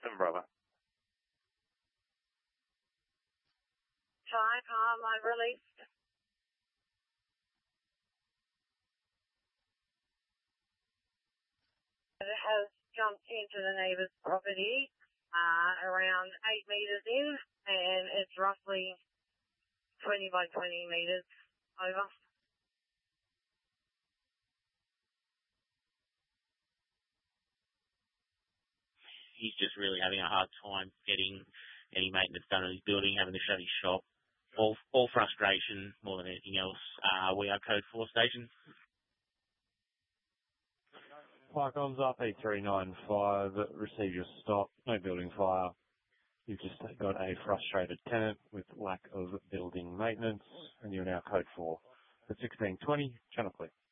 Bravo. Type I've released. It has jumped into the neighbour's property around 8 metres in, and it's roughly 20 by 20 metres over. He's just really having a hard time getting any maintenance done in his building, having to shut his shop. All frustration more than anything else. We are code 4 station. Firecoms RP395, receive your stop, no building fire. You've just got a frustrated tenant with lack of building maintenance, and you're now code 4. At 1620, channel clear.